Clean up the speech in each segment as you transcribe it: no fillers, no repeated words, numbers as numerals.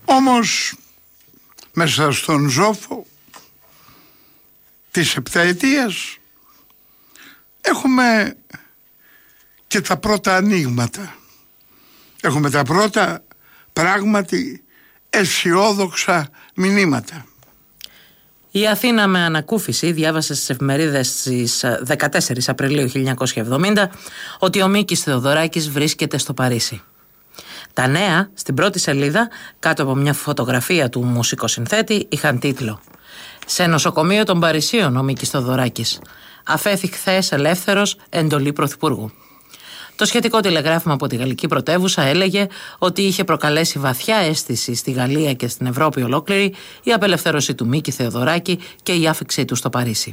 Όμως μέσα στον ζόφο της επταετίας έχουμε και τα πρώτα ανοίγματα. Έχουμε τα πρώτα πράγματι αισιόδοξα μηνύματα. Η Αθήνα με ανακούφιση διάβασε στις εφημερίδες στις 14 Απριλίου 1970 ότι ο Μίκης Θεοδωράκης βρίσκεται στο Παρίσι. Τα νέα στην πρώτη σελίδα, κάτω από μια φωτογραφία του μουσικοσυνθέτη, είχαν τίτλο «Σε νοσοκομείο των Παρισίων ο Μίκης Θεοδωράκης. Αφέθη χθες ελεύθερος, εντολή Πρωθυπουργού». Το σχετικό τηλεγράφημα από τη γαλλική πρωτεύουσα έλεγε ότι είχε προκαλέσει βαθιά αίσθηση στη Γαλλία και στην Ευρώπη ολόκληρη η απελευθέρωση του Μίκη Θεοδωράκη και η άφιξή του στο Παρίσι.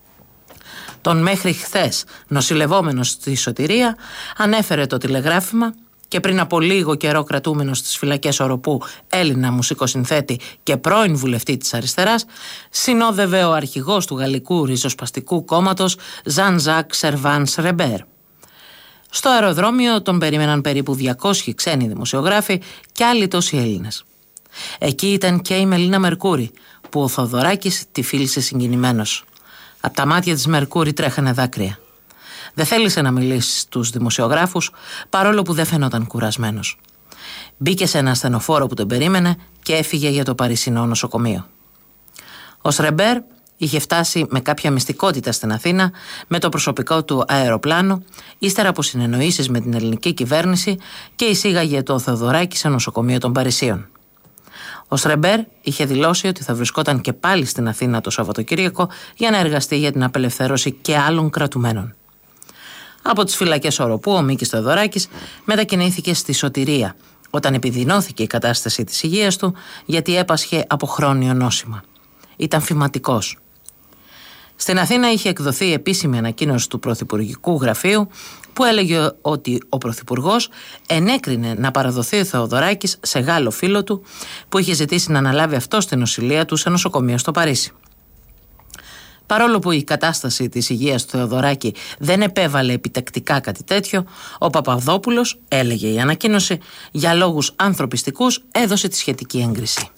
Τον μέχρι χθες νοσηλευόμενο στη Σωτηρία ανέφερε το τηλεγράφημα και πριν από λίγο καιρό κρατούμενος στις φυλακές Οροπού Έλληνα μουσικοσυνθέτη και πρώην βουλευτή της αριστεράς, συνόδευε ο αρχηγός του γαλλικού ριζοσπαστικού κόμματος Jean-Jacques Servan-Schreiber. Στο αεροδρόμιο τον περίμεναν περίπου 200 ξένοι δημοσιογράφοι και άλλοι τόσοι Έλληνες. Εκεί ήταν και η Μελίνα Μερκούρη, που ο Θοδωράκης τη φίλησε συγκινημένος. Απ' τα μάτια της Μερκούρη τρέχανε δάκρυα. Δεν θέλησε να μιλήσει στους δημοσιογράφους, παρόλο που δεν φαινόταν κουρασμένος. Μπήκε σε ένα ασθενοφόρο που τον περίμενε και έφυγε για το παρισινό νοσοκομείο. Ο Σρεμπέρ είχε φτάσει με κάποια μυστικότητα στην Αθήνα με το προσωπικό του αεροπλάνο, ύστερα από συνεννοήσεις με την ελληνική κυβέρνηση, και εισήγαγε το Θεοδωράκη σε νοσοκομείο των Παρισίων. Ο Σρεμπέρ είχε δηλώσει ότι θα βρισκόταν και πάλι στην Αθήνα το Σαββατοκύριακο για να εργαστεί για την απελευθέρωση και άλλων κρατουμένων. Από τις φυλακές Οροπού ο Μίκης Θεοδωράκης μετακινήθηκε στη Σωτηρία όταν επιδεινώθηκε η κατάσταση της υγείας του, γιατί έπασχε από χρόνιο νόσημα. Ήταν φυματικός. Στην Αθήνα είχε εκδοθεί επίσημη ανακοίνωση του Πρωθυπουργικού Γραφείου που έλεγε ότι ο Πρωθυπουργός ενέκρινε να παραδοθεί ο Θεοδωράκης σε Γάλλο φίλο του που είχε ζητήσει να αναλάβει αυτό στην νοσηλεία του σε νοσοκομείο στο Παρίσι. Παρόλο που η κατάσταση της υγείας του Θεοδωράκη δεν επέβαλε επιτακτικά κάτι τέτοιο, ο Παπαδόπουλος, έλεγε η ανακοίνωση, για λόγους ανθρωπιστικούς έδωσε τη σχετική έγκριση.